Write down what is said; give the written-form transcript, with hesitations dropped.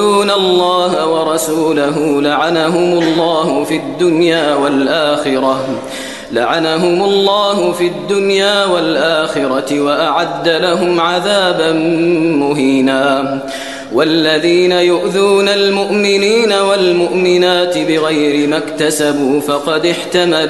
الله ورسوله لعنهم الله في الدنيا والآخرة وأعد لهم عذابا مهينا. والذين يؤذون المؤمنين والمؤمنات بغير ما اكتسبوا فقد احتملوا